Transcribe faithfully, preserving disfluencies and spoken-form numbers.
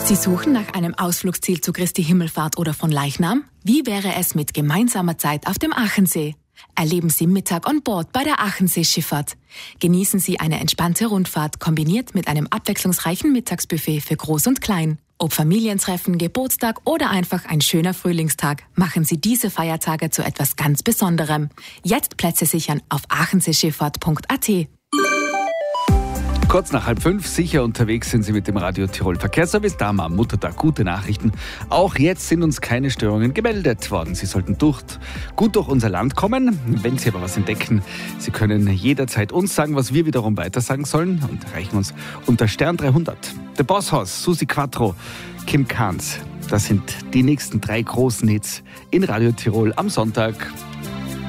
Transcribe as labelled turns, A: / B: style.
A: Sie suchen nach einem Ausflugsziel zu Christi Himmelfahrt oder von Leichnam? Wie wäre es mit gemeinsamer Zeit auf dem Achensee? Erleben Sie Mittag on Board bei der Achensee-Schifffahrt. Genießen Sie eine entspannte Rundfahrt, kombiniert mit einem abwechslungsreichen Mittagsbuffet für Groß und Klein. Ob Familientreffen, Geburtstag oder einfach ein schöner Frühlingstag, machen Sie diese Feiertage zu etwas ganz Besonderem. Jetzt Plätze sichern auf achenseeschifffahrt punkt a t.
B: Kurz nach halb fünf, sicher unterwegs sind Sie mit dem Radio Tirol Verkehrsservice. Da am Muttertag gute Nachrichten. Auch jetzt sind uns keine Störungen gemeldet worden. Sie sollten durch, gut durch unser Land kommen. Wenn Sie aber was entdecken, Sie können jederzeit uns sagen, was wir wiederum weitersagen sollen, und erreichen uns unter Stern dreihundert. The Boss House, Susi Quattro, Kim Kahns. Das sind die nächsten drei großen Hits in Radio Tirol am Sonntag.